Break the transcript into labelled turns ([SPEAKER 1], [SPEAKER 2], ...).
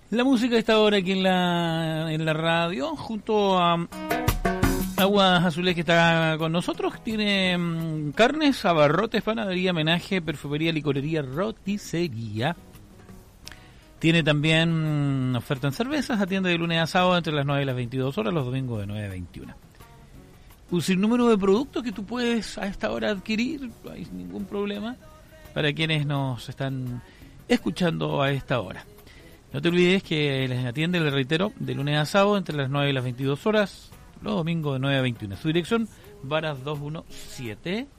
[SPEAKER 1] La música está ahora aquí en la radio, junto a Aguas Azules, que está con nosotros. Tiene carnes, abarrotes, panadería, menaje, perfumería, licorería, roticería. Tiene también oferta en cervezas, atiende de lunes a sábado entre las 9 y las 22 horas, los domingos de 9 a 21. Un sinnúmero de productos que tú puedes a esta hora adquirir, no hay ningún problema para quienes nos están escuchando a esta hora. No te olvides que les atiende, les reitero, de lunes a sábado entre las 9 y las 22 horas, los domingos de 9 a 21. Su dirección, Varas 217,